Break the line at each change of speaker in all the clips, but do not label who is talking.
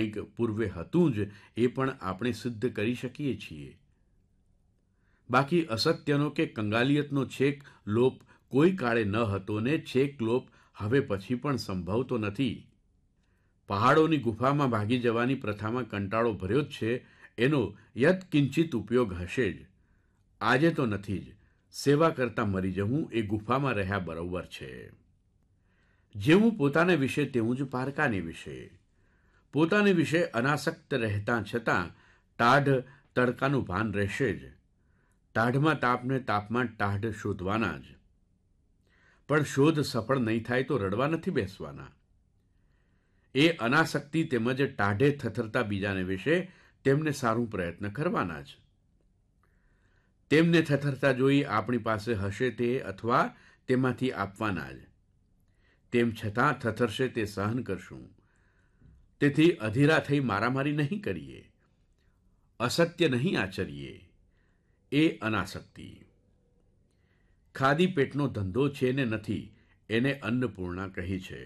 કંઈક પૂર્વે હતું જ એ પણ આપણે સિદ્ધ કરી શકીએ છીએ. બાકી અસત્યનો કે કંગાલિયતનો છેક લોપ કોઈ કાળે ન હતો ને છેક લોપ હવે પછી પણ સંભવતો નથી. પહાડોની ગુફામાં ભાગી જવાની પ્રથામાં કંટાળો ભર્યો જ છે, એનો યત્કિંચિત ઉપયોગ હશે જ. આજે તો નથી જ. સેવા કરતાં મરી જવું એ ગુફામાં રહ્યા બરોબર છે. જેવું પોતાને વિશે તેવું જ પારકાને વિશે. પોતાને વિશે અનાસક્ત રહેતાં છતાં ટાઢ તડકાનું ભાન રહેશે જ. ટાઢમાં તાપને તાપમાં ટાઢ શોધવાના જ. પણ શોધ સફળ નહીં થાય તો રડવા નથી બેસવાના. એ અનાસક્તિ તેમજ ટાઢે થથરતા બીજાને વિશે તેમને સારું પ્રયત્ન કરવાના જ. તેમને થથરતા જોઈ આપણી પાસે હશે તે અથવા તેમાંથી આપવાના જ. તેમ છતાં થથરશે તે સહન કરશું. તેથી અધીરા થઈ મારામારી નહીં કરીએ, અસત્ય નહીં આચરીએ. એ અનાસક્તિ. ખાદી પેટનો ધંધો છે ને નથી, એને અન્નપૂર્ણા કહી છે.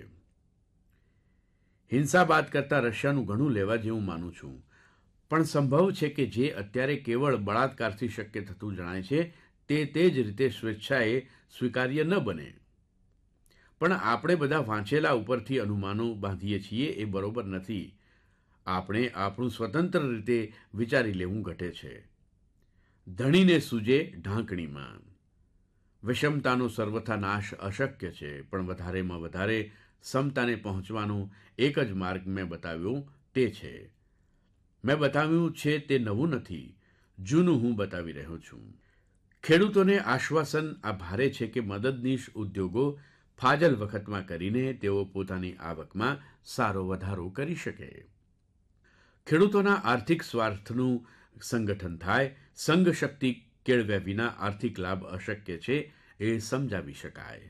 હિંસા બાદ કરતાં રશિયાનું ઘણું લેવા જેવું માનું છું. પણ સંભવ છે કે જે અત્યારે કેવળ બળાત્કારથી શક્ય થતું જણાય છે તે જ રીતે સ્વેચ્છાએ સ્વીકાર્ય ન બને. પણ આપણે બધા વાંચેલા ઉપરથી અનુમાનો બાંધીએ છીએ એ બરોબર નથી. આપણે આપણું સ્વતંત્ર રીતે વિચારી લેવું ઘટે છે. ધણીને સૂજે ઢાંકણીમાં. વિષમતાનો સર્વથા નાશ અશક્ય છે, પણ વધારેમાં વધારે સમતાને પહોંચવાનો એક જ માર્ગ મેં બતાવ્યો તે છે. મેં બતાવ્યું છે તે નવું નથી, જૂનું હું બતાવી રહ્યો છું. ખેડૂતોને આશ્વાસન આ ભારે છે કે મદદનીશ ઉદ્યોગો ફાજલ વખતમાં કરીને તેઓ પોતાની આવકમાં સારો વધારો કરી શકે. ખેડૂતોના આર્થિક સ્વાર્થનું સંગઠન થાય, સંઘ શક્તિ કેળવ્યા વિના આર્થિક લાભ અશક્ય છે એ સમજાવી શકાય.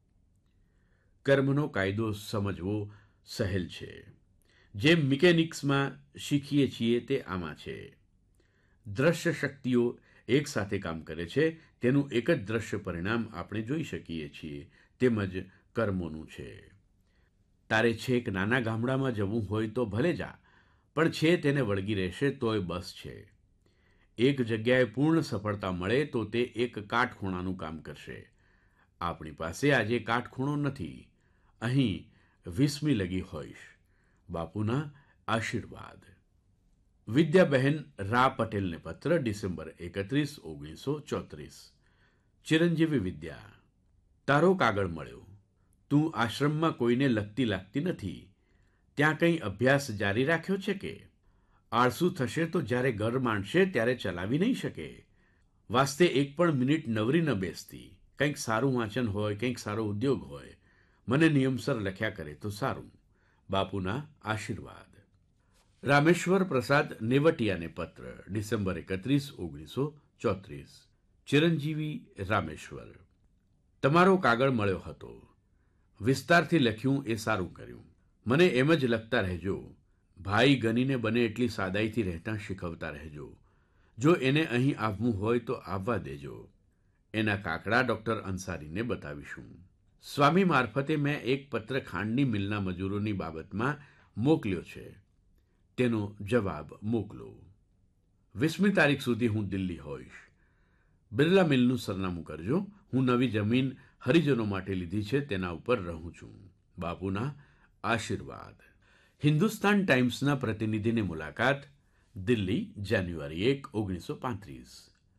કર્મનો કાયદો સમજવો સહેલ છે. જેમ મિકેનિક્સમાં શીખીએ છીએ તે આમાં છે. દ્રશ્ય શક્તિઓ એક સાથે કામ કરે છે, તેનું એક જ દ્રશ્ય પરિણામ આપણે જોઈ શકીએ છીએ, તેમજ કર્મોનું છે. તારે છેક નાના ગામડામાં જવું હોય તો ભલે જા, પણ છે તેને વળગી રહેશે તોય બસ છે. એક જગ્યાએ પૂર્ણ સફળતા મળે તો તે એક કાટખૂણાનું કામ કરશે. આપણી પાસે આજે કાટખૂણો નથી. અહીં 20મી લગી હોઈશ. બાપુના આશીર્વાદ. વિદ્યાબહેન રા પટેલને પત્ર, ડિસેમ્બર 31, 1934. ચિરંજીવી વિદ્યા, તારો કાગળ મળ્યો. તું આશ્રમમાં કોઈને લગતી લાગતી નથી. ત્યાં કંઈ અભ્યાસ જારી રાખ્યો છે કે? આળસુ થશે તો જ્યારે ઘર માંડશે ત્યારે ચલાવી નહીં શકે. વાસ્તે એક પણ મિનિટ નવરી ન બેસતી. કંઈક સારું વાંચન હોય, કંઈક સારો ઉદ્યોગ હોય. મને નિયમસર લખ્યા કરે તો સારું. બાપુના આશીર્વાદ. રામેશ્વર પ્રસાદ નેવટિયાને પત્ર, ડિસેમ્બર 31, 1934. ચિરંજીવી રામેશ્વર, તમારો કાગળ મળ્યો હતો. વિસ્તારથી લખ્યું એ સારું કર્યું. મને એમ જ લખતા રહેજો. ભાઈ ગનીને બને એટલી સાદાઈથી રહેતાં શીખવતા રહેજો. જો એને અહીં આવવું હોય તો આવવા દેજો. એના કાકડા ડૉક્ટર અંસારીને બતાવીશું. સ્વામી મારફતે મેં એક પત્ર ખાંડની મિલના મજૂરોની બાબતમાં મોકલ્યો છે. તેનો જવાબ મોકલો. 20મી તારીખ સુધી હું દિલ્હી હોઈશ. બિરલા મિલનું સરનામું કરજો. હું નવી જમીન હરિજનો માટે લીધી છે, તેના ઉપર રહું છું. બાપુના આશીર્વાદ. હિન્દુસ્તાન ટાઈમ્સના પ્રતિનિધિની મુલાકાત, દિલ્હી, જાન્યુઆરી 1, 1935.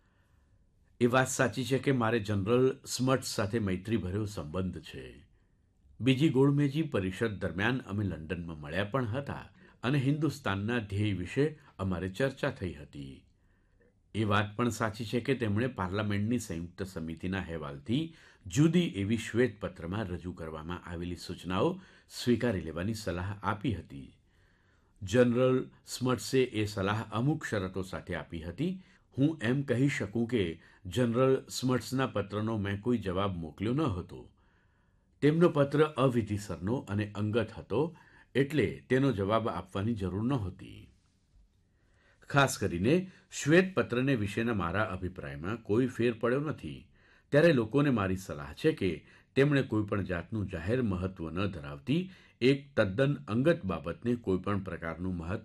એ વાત સાચી છે કે મારે જનરલ સ્મટ્સ સાથે મૈત્રીભર્યો સંબંધ છે. બીજી ગોળમેજી પરિષદ દરમિયાન અમે લંડનમાં મળ્યા પણ હતા અને હિન્દુસ્તાનના ધ્યેય વિશે અમારે ચર્ચા થઈ હતી. એ વાત પણ સાચી છે કે તેમણે પાર્લામેન્ટની સંયુક્ત સમિતિના અહેવાલથી જુદી એવી શ્વેતપત્રમાં રજૂ કરવામાં આવેલી સૂચનાઓ સ્વીકારી લેવાની સલાહ આપી હતી. જનરલ સ્મટ્સે એ સલાહ અમુક શરતો સાથે આપી હતી. હું એમ કહી શકું કે જનરલ સ્મટ્સના પત્રનો મેં કોઈ જવાબ મોકલ્યો ન હતો. તેમનો પત્ર અવિધિસરનો અને અંગત હતો, એટલે તેનો જવાબ આપવાની જરૂર નહોતી. ખાસ કરીને શ્વેતપત્રને વિશેના મારા અભિપ્રાયમાં કોઈ ફેર પડ્યો નથી. ત્યારે લોકોને મારી સલાહ છે કે તેમણે કોઈપણ જાતનું જાહેર મહત્વ ન ધરાવતી એક તદ્દન અંગત બાબતને કોઈપણ પ્રકારનું મહત્વ